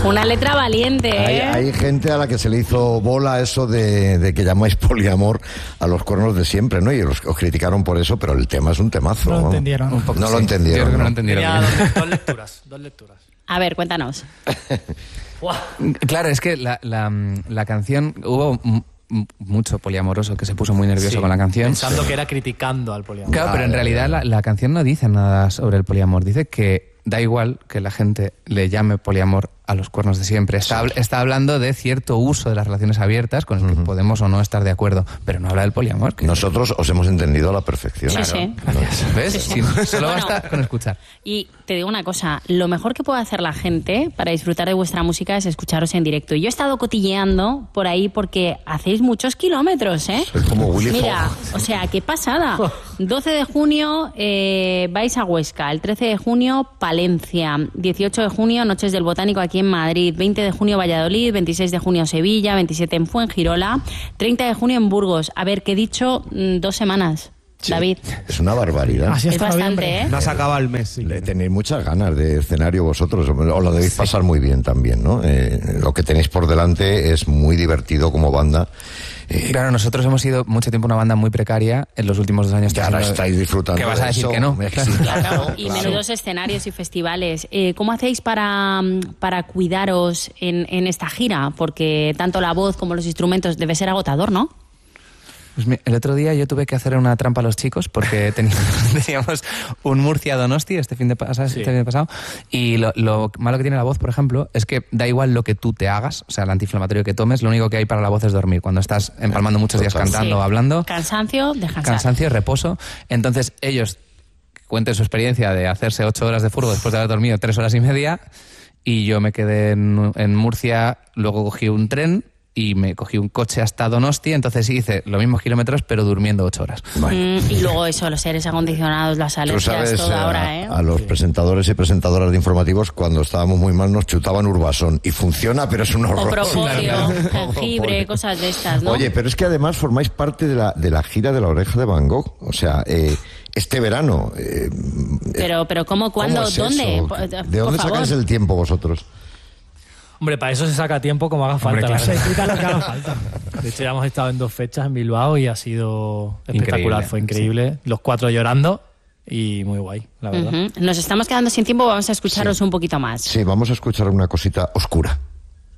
Una letra valiente, ¿eh? Hay gente a la que se le hizo bola eso de que llamáis poliamor a los cuernos de siempre, ¿no? Y os criticaron por eso, pero el tema es un temazo. No lo entendieron. Un poco, No sí. lo entendieron. Yo creo que no ¿no? lo entendieron. Tenía dos lecturas. A ver, cuéntanos. Claro, es que la canción... Hubo mucho poliamoroso que se puso muy nervioso con la canción. Pensando que era criticando al poliamor. Claro, pero en realidad la canción no dice nada sobre el poliamor. Dice que da igual que la gente le llame poliamor a los cuernos de siempre. Está hablando de cierto uso de las relaciones abiertas con el que podemos o no estar de acuerdo, pero no habla del poliamor. Nosotros os hemos entendido a la perfección. Sí, sí. Gracias. ¿Ves? Sí, sí. Solo Bueno, basta con escuchar. Y te digo una cosa, lo mejor que puede hacer la gente para disfrutar de vuestra música es escucharos en directo. Yo he estado cotilleando por ahí porque hacéis muchos kilómetros, ¿eh? Es como Willy Mira, Fogg. o sea, qué pasada. 12 de junio vais a Huesca, el 13 de junio Palencia, 18 de junio Noches del Botánico aquí en Madrid, 20 de junio Valladolid, 26 de junio Sevilla, 27 en Fuengirola, 30 de junio en Burgos. A ver, que he dicho 2 semanas. Sí, David. Es una barbaridad. Así Es hasta bastante, noviembre. ¿eh? No se acaba el mes. Sí. Tenéis muchas ganas de escenario vosotros, os lo debéis pasar muy bien también, ¿no? Lo que tenéis por delante es muy divertido como banda. Claro, nosotros hemos sido mucho tiempo una banda muy precaria en los últimos 2 años. Que ahora estáis disfrutando. ¿Qué vas a de decir eso? que no? Sí, Claro, y claro. menudos escenarios y festivales. ¿Cómo hacéis para cuidaros en esta gira? Porque tanto la voz como los instrumentos debe ser agotador, ¿no? Pues el otro día yo tuve que hacer una trampa a los chicos porque teníamos un Murcia-Donosti este fin de pasado y lo malo que tiene la voz, por ejemplo, es que da igual lo que tú te hagas, o sea, el antiinflamatorio que tomes, lo único que hay para la voz es dormir. Cuando estás empalmando muchos días cantando o hablando... Cansancio, descansar. Cansancio, reposo. Entonces ellos cuenten su experiencia de hacerse 8 horas de furgo después de haber dormido 3 horas y media y yo me quedé en Murcia, luego cogí un tren y me cogí un coche hasta Donosti, entonces hice los mismos kilómetros pero durmiendo 8 horas. Y luego eso, los aires acondicionados, las Tú alergias, sabes, todo ahora, ¿eh? a los presentadores y presentadoras de informativos, cuando estábamos muy mal nos chutaban Urbasón. Y funciona, pero es un horror. O propóleo, Claro. jengibre, cosas de estas, ¿no? Oye, pero es que además formáis parte de la gira de La Oreja de Van Gogh. O sea, este verano. Pero ¿cómo, cuándo, ¿cómo es dónde? eso? ¿De dónde sacáis el tiempo vosotros? Hombre, para eso se saca tiempo como haga falta. Hombre, la claro. verdad. Se quita lo que haga falta. De hecho, ya hemos estado en 2 fechas en Bilbao y ha sido espectacular. Increíble, Fue increíble. Los 4 llorando y muy guay, la verdad. Nos estamos quedando sin tiempo, vamos a escucharos un poquito más. Sí, vamos a escuchar una cosita oscura.